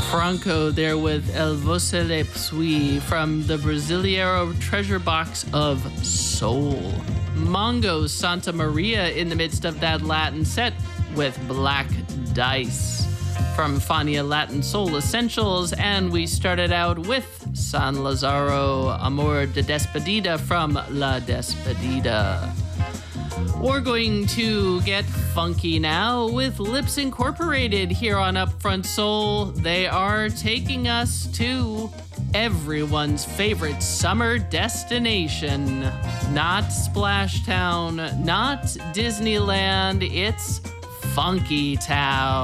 Franco there with El Voce le Psui from the Brasileiro treasure box of soul. Mongo Santa Maria in the midst of that Latin set with Black Dice from Fania Latin Soul Essentials. And we started out with San Lazaro Amor de Despedida from La Despedida. We're going to get funky now with Lips Incorporated here on Upfront Soul. They are taking us to everyone's favorite summer destination. Not Splashtown, not Disneyland, it's Funky Town.